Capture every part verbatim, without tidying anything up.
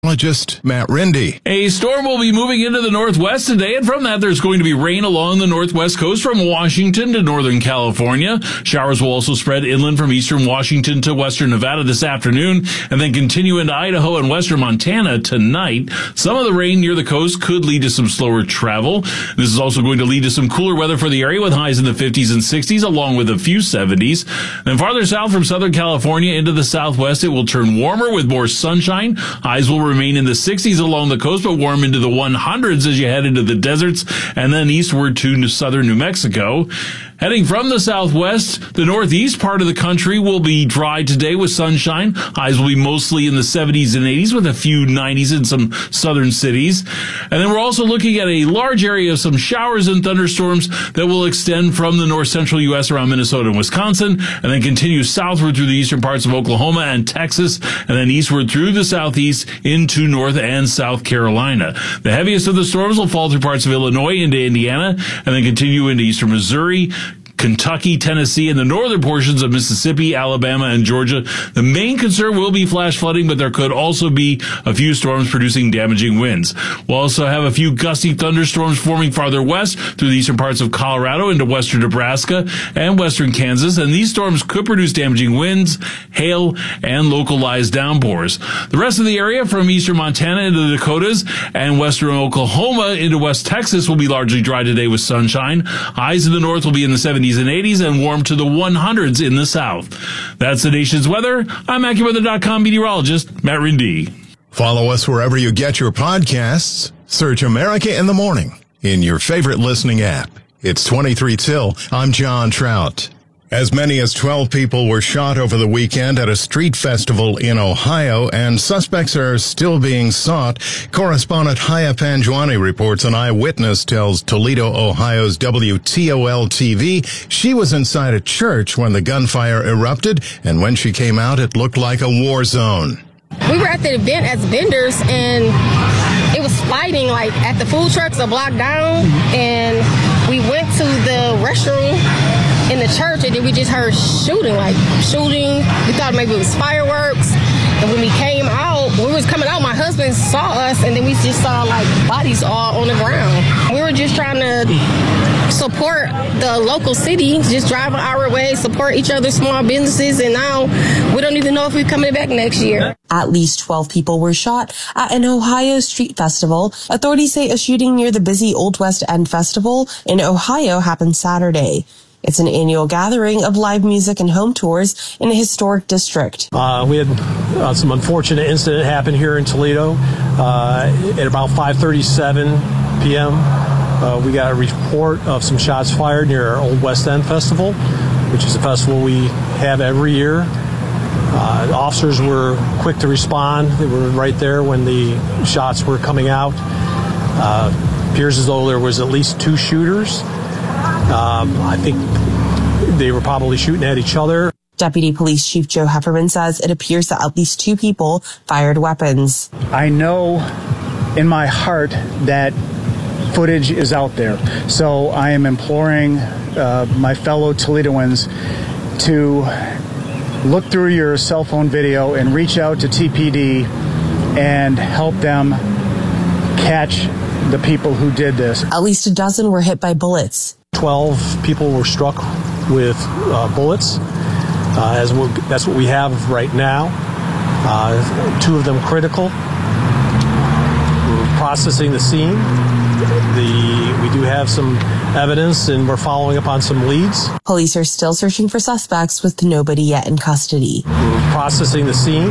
meteorologist Matt Rindy. A storm will be moving into the northwest today, and from that there's going to be rain along the northwest coast from Washington to northern California. Showers will also spread inland from eastern Washington to western Nevada this afternoon, and then continue into Idaho and western Montana tonight. Some of the rain near the coast could lead to some slower travel. This is also going to lead to some cooler weather for the area with highs in the fifties and sixties, along with a few seventies. Then farther south from southern California into the southwest, it will turn warmer with more sunshine. Highs will remain in the sixties along the coast, but warm into the one hundreds as you head into the deserts and then eastward to southern New Mexico. Heading from the southwest, the northeast part of the country will be dry today with sunshine. Highs will be mostly in the seventies and eighties with a few nineties in some southern cities. And then we're also looking at a large area of some showers and thunderstorms that will extend from the north central U S around Minnesota and Wisconsin, and then continue southward through the eastern parts of Oklahoma and Texas, and then eastward through the southeast into North and South Carolina. The heaviest of the storms will fall through parts of Illinois into Indiana, and then continue into eastern Missouri, Kentucky, Tennessee, and the northern portions of Mississippi, Alabama, and Georgia. The main concern will be flash flooding, but there could also be a few storms producing damaging winds. We'll also have a few gusty thunderstorms forming farther west through the eastern parts of Colorado into western Nebraska and western Kansas, and these storms could produce damaging winds, hail, and localized downpours. The rest of the area from eastern Montana into the Dakotas and western Oklahoma into West Texas will be largely dry today with sunshine. Highs in the north will be in the seventies and eighties and warm to the one hundreds in the south. That's the nation's weather. I'm AccuWeather dot com meteorologist Matt Rindy. Follow us wherever you get your podcasts. Search America in the Morning in your favorite listening app. It's twenty-three till. I'm John Trout. As many as twelve people were shot over the weekend at a street festival in Ohio, and suspects are still being sought. Correspondent Haya Panjwani reports an eyewitness tells Toledo, Ohio's W T O L T V she was inside a church when the gunfire erupted, and when she came out, it looked like a war zone. We were at the event as vendors, and it was fighting like at the food trucks a block down, and we went to the restroom in the church, and then we just heard shooting, like shooting. We thought maybe it was fireworks. And when we came out, when we was coming out, my husband saw us, and then we just saw like bodies all on the ground. We were just trying to support the local city, just driving our way, support each other's small businesses, and now we don't even know if we're coming back next year. At least twelve people were shot at an Ohio street festival. Authorities say a shooting near the busy Old West End Festival in Ohio happened Saturday. It's an annual gathering of live music and home tours in a historic district. Uh, we had uh, some unfortunate incident happen here in Toledo uh, at about five thirty-seven p.m. Uh, we got a report of some shots fired near our Old West End Festival, which is a festival we have every year. Uh, officers were quick to respond. They were right there when the shots were coming out. Uh, appears as though there was at least two shooters. Um, I think they were probably shooting at each other. Deputy Police Chief Joe Hefferman says it appears that at least two people fired weapons. I know in my heart that footage is out there, so I am imploring uh, my fellow Toledoans to look through your cell phone video and reach out to T P D and help them catch the people who did this. At least a dozen were hit by bullets. Twelve people were struck with uh, bullets. Uh, as we, that's what we have right now. Uh, two of them critical. We're processing the scene. The, we do have some evidence, and we're following up on some leads. Police are still searching for suspects with nobody yet in custody. We're processing the scene.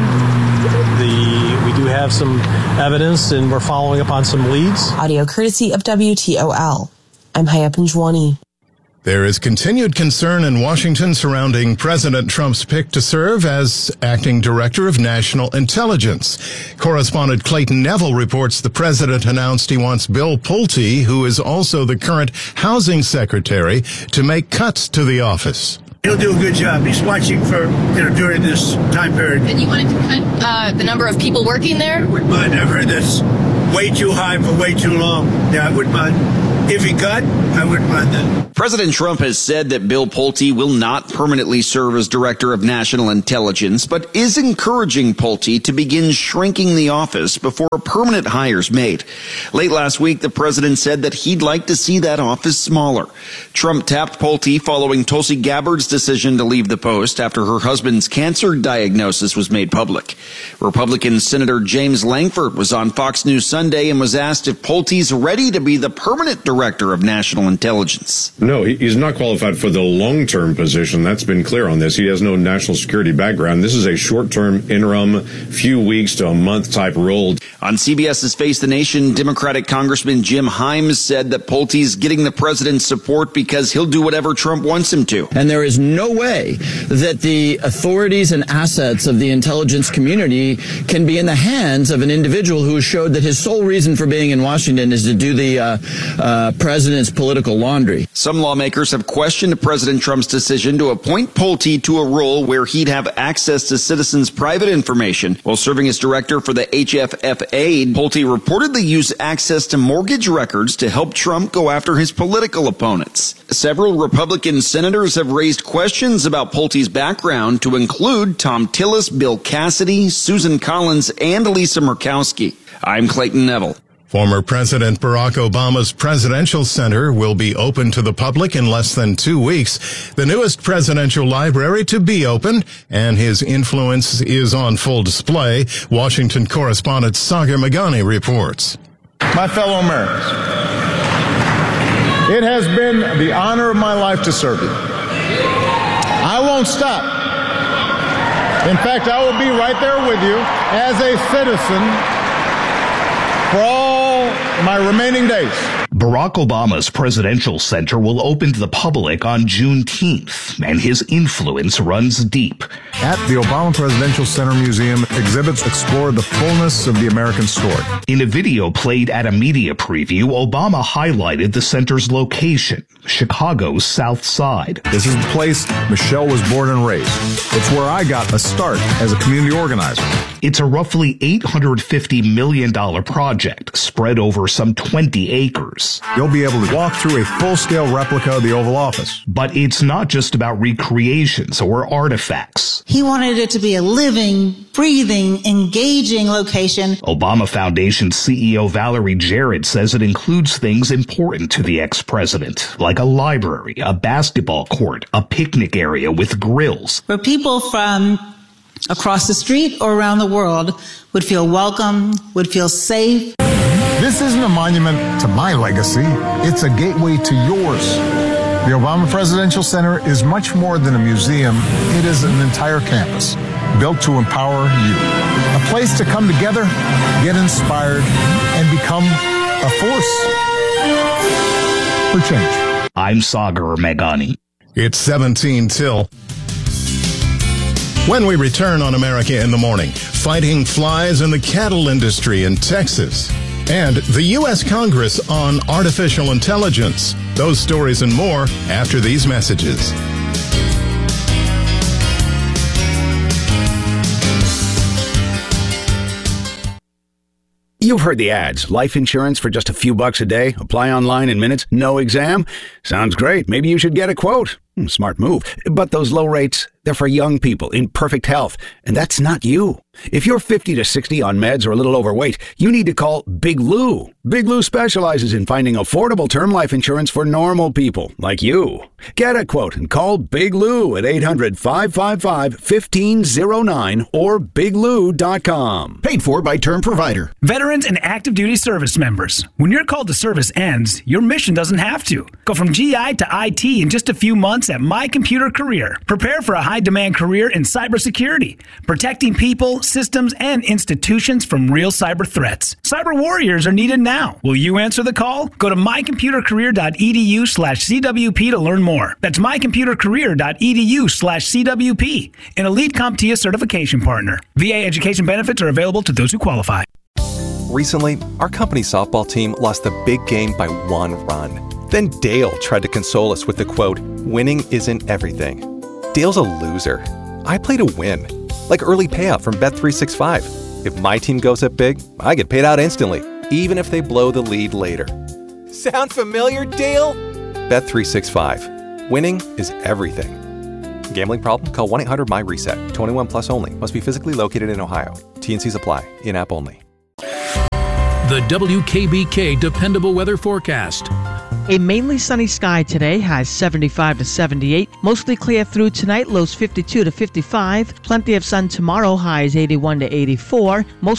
The, we do have some evidence, and we're following up on some leads. Audio courtesy of W T O L. I'm Haya Panjwani. There is continued concern in Washington surrounding President Trump's pick to serve as acting director of national intelligence. Correspondent Clayton Neville reports the president announced he wants Bill Pulte, who is also the current housing secretary, to make cuts to the office. He'll do a good job. He's watching for, you know, during this time period. And you wanted to cut uh, the number of people working there? But I've heard that's way too high for way too long. Yeah, I wouldn't mind. If he got, I wouldn't mind that. President Trump has said that Bill Pulte will not permanently serve as Director of National Intelligence, but is encouraging Pulte to begin shrinking the office before a permanent hire's made. Late last week, the president said that he'd like to see that office smaller. Trump tapped Pulte following Tulsi Gabbard's decision to leave the post after her husband's cancer diagnosis was made public. Republican Senator James Langford was on Fox News Sunday and was asked if Pulte's ready to be the permanent Director of National Intelligence. No, he's not qualified for the long-term position. That's been clear on this. He has no national security background. This is a short-term, interim, few weeks to a month type role. On CBS's Face the Nation, Democratic Congressman Jim Himes said that Pulte's getting the president's support because he'll do whatever Trump wants him to. And there is no way that the authorities and assets of the intelligence community can be in the hands of an individual who showed that his sole reason for being in Washington is to do the uh, uh, president's political laundry. Some lawmakers have questioned President Trump's decision to appoint Pulte to a role where he'd have access to citizens' private information. While serving as director for the H F F A, Pulte reportedly used access to mortgage records to help Trump go after his political opponents. Several Republican senators have raised questions about Pulte's background, to include Tom Tillis, Bill Cassidy, Susan Collins, and Lisa Murkowski. I'm Clayton Neville. Former President Barack Obama's Presidential Center will be open to the public in less than two weeks, the newest presidential library to be open, and his influence is on full display. Washington correspondent Sagar Meghani reports. My fellow Americans, it has been the honor of my life to serve you. I won't stop. In fact, I will be right there with you as a citizen for all my remaining days. Barack Obama's Presidential Center will open to the public on Juneteenth, and his influence runs deep. At the Obama Presidential Center Museum, exhibits explore the fullness of the American story. In a video played at a media preview, Obama highlighted the center's location, Chicago's South Side. This is the place Michelle was born and raised. It's where I got a start as a community organizer. It's a roughly eight hundred fifty million dollars project spread over some twenty acres. You'll be able to walk through a full-scale replica of the Oval Office. But it's not just about recreations or artifacts. He wanted it to be a living, breathing, engaging location. Obama Foundation C E O Valerie Jarrett says it includes things important to the ex-president, like a library, a basketball court, a picnic area with grills. Where people from across the street or around the world would feel welcome, would feel safe. This isn't a monument to my legacy. It's a gateway to yours. The Obama Presidential Center is much more than a museum. It is an entire campus built to empower you. A place to come together, get inspired, and become a force for change. I'm Sagar Meghani. It's seventeen till. When we return on America in the Morning, fighting flies in the cattle industry in Texas, and the U S Congress on artificial intelligence. Those stories and more after these messages. You've heard the ads. Life insurance for just a few bucks a day. Apply online in minutes. No exam. Sounds great. Maybe you should get a quote. Smart move. But those low rates, they're for young people in perfect health. And that's not you. If you're fifty to sixty on meds or a little overweight, you need to call Big Lou. Big Lou specializes in finding affordable term life insurance for normal people like you. Get a quote and call Big Lou at eight hundred, five five five, one five zero nine or big lou dot com. Paid for by Term Provider. Veterans and active duty service members. When your call to service ends, your mission doesn't have to. Go from G I to I T in just a few months at My Computer Career. Prepare for a high-demand career in cybersecurity, protecting people, systems, and institutions from real cyber threats. Cyber warriors are needed now. Will you answer the call? Go to my computer career dot e d u slash c w p to learn more. That's my computer career dot e d u slash c w p, an elite CompTIA certification partner. V A education benefits are available to those who qualify. Recently, our company softball team lost the big game by one run. Then Dale tried to console us with the quote, "Winning isn't everything." Dale's a loser. I play to win. Like early payout from Bet three sixty-five. If my team goes up big, I get paid out instantly. even if they blow the lead later. Sound familiar, Dale? Bet three sixty-five. Winning is everything. Gambling problem? Call one eight hundred my reset. twenty-one plus only. Must be physically located in Ohio. T N Cs apply. In-app only. The W K B K Dependable Weather Forecast. A mainly sunny sky today, highs seventy-five to seventy-eight. Mostly clear through tonight, lows fifty-two to fifty-five. Plenty of sun tomorrow, highs eighty-one to eighty-four. Most